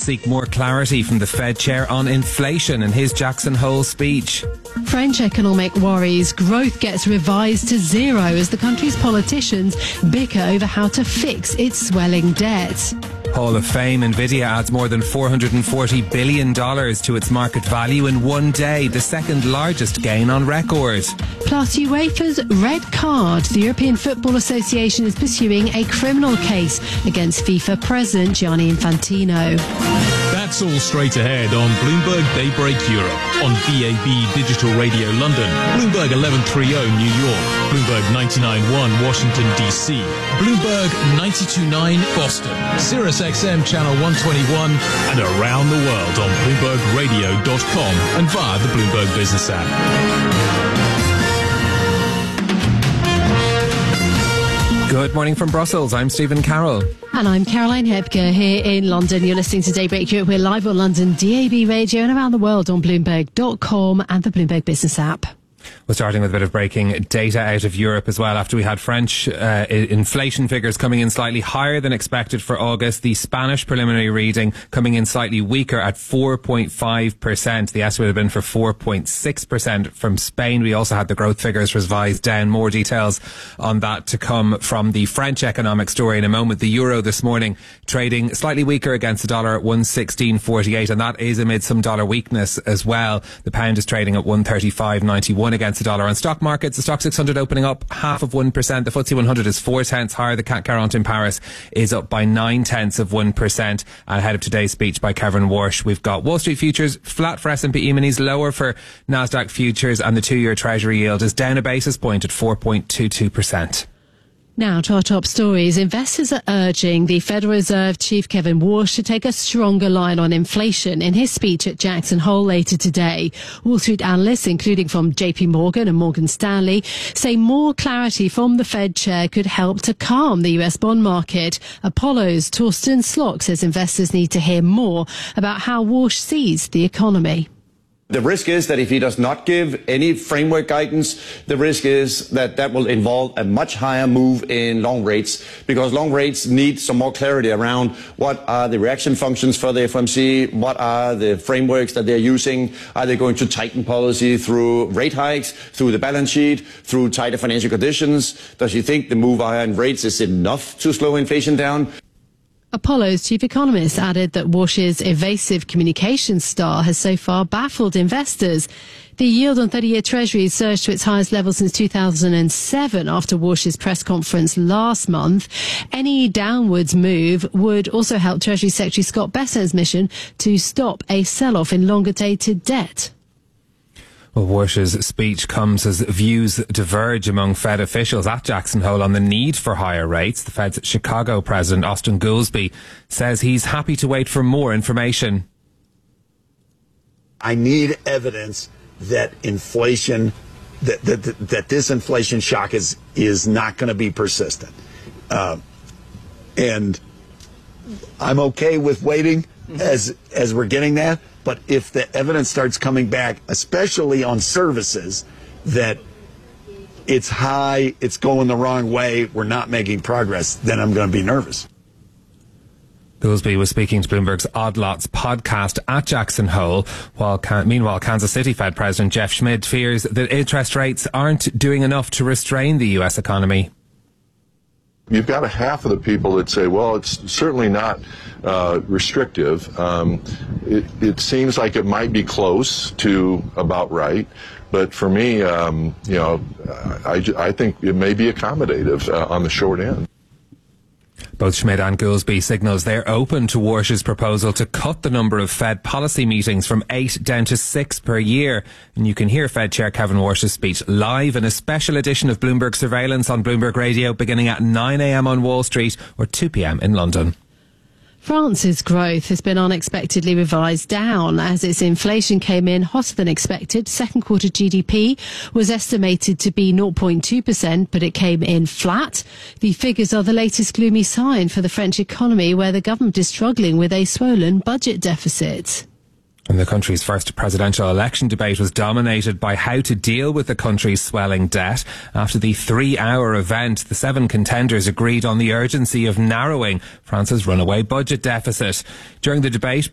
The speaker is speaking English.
seek more clarity from the Fed chair on inflation in his Jackson Hole speech. French economic worries. Growth gets revised to zero as the country's politicians bicker over how to fix its swelling debt. Hall of Fame, Nvidia adds more than $440 billion to its market value in one day, the second largest gain on record. Plus UEFA's red card. The European Football Association is pursuing a criminal case against FIFA president Gianni Infantino. That's all straight ahead on Bloomberg Daybreak Europe, on DAB Digital Radio London, Bloomberg 1130 New York, Bloomberg 99.1 Washington DC, Bloomberg 92.9 Boston, Sirius XM Channel 121, and around the world on BloombergRadio.com and via the Bloomberg Business app. Good morning from Brussels. I'm Stephen Carroll. And I'm Caroline Hebke here in London. You're listening to Daybreak Europe. We're live on London DAB Radio and around the world on Bloomberg.com and the Bloomberg Business app. We're starting with a bit of breaking data out of Europe as well. After we had French inflation figures coming in slightly higher than expected for August, the Spanish preliminary reading coming in slightly weaker at 4.5%. The estimate had been for 4.6% from Spain. We also had the growth figures revised down. More details on that to come from the French economic story in a moment. The euro this morning trading slightly weaker against the dollar at 116.48, and that is amid some dollar weakness as well. The pound is trading at 135.91 against the dollar. On stock markets, the Stock 600 opening up 0.5%. The FTSE 100 is 0.4 higher. The CAC 40 in Paris is up by 0.9%. And ahead of today's speech by Kevin Warsh, we've got Wall Street futures flat for S&P E-minis, lower for Nasdaq futures, and the 2-year Treasury yield is down a basis point at 4.22%. Now to our top stories. Investors are urging the Federal Reserve Chief Kevin Warsh to take a stronger line on inflation in his speech at Jackson Hole later today. Wall Street analysts, including from JP Morgan and Morgan Stanley, say more clarity from the Fed chair could help to calm the US bond market. Apollo's Torsten Slok says investors need to hear more about how Warsh sees the economy. The risk is that if he does not give any framework guidance, the risk is that that will involve a much higher move in long rates, because long rates need some more clarity around what are the reaction functions for the FOMC, what are the frameworks that they're using, are they going to tighten policy through rate hikes, through the balance sheet, through tighter financial conditions? Does he think the move higher in rates is enough to slow inflation down? Apollo's chief economist added that Warsh's evasive communications style has so far baffled investors. The yield on 30-year Treasuries surged to its highest level since 2007 after Warsh's press conference last month. Any downwards move would also help Treasury Secretary Scott Bessent's mission to stop a sell-off in longer-dated debt. Well, Warsh's speech comes as views diverge among Fed officials at Jackson Hole on the need for higher rates. The Fed's Chicago president, Austin Goolsbee, says he's happy to wait for more information. I need evidence that inflation, that this inflation shock is not going to be persistent. And I'm okay with waiting as we're getting that. But if the evidence starts coming back, especially on services, that it's high, it's going the wrong way, we're not making progress, then I'm going to be nervous. Goolsbee was speaking to Bloomberg's Odd Lots podcast at Jackson Hole. Meanwhile, Kansas City Fed President Jeff Schmidt fears that interest rates aren't doing enough to restrain the U.S. economy. You've got a half of the people that say, well, it's certainly not restrictive. It seems like it might be close to about right. But for me, I think it may be accommodative on the short end. Both Schmidt and Goolsbee signals they're open to Warsh's proposal to cut the number of Fed policy meetings from 8 down to 6 per year. And you can hear Fed Chair Kevin Warsh's speech live in a special edition of Bloomberg Surveillance on Bloomberg Radio beginning at 9 a.m. on Wall Street or 2 p.m. in London. France's growth has been unexpectedly revised down as its inflation came in hotter than expected. Second quarter GDP was estimated to be 0.2%, but it came in flat. The figures are the latest gloomy sign for the French economy, where the government is struggling with a swollen budget deficit. And the country's first presidential election debate was dominated by how to deal with the country's swelling debt. After the 3-hour event, the 7 contenders agreed on the urgency of narrowing France's runaway budget deficit. During the debate,